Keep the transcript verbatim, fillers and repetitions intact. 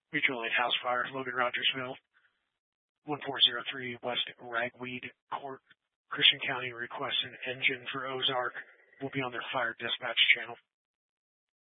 Mutual Aid House Fire, Logan Rogersville, one four zero three West Ragweed Court, Christian County requests an engine for Ozark. Will be on their fire dispatch channel.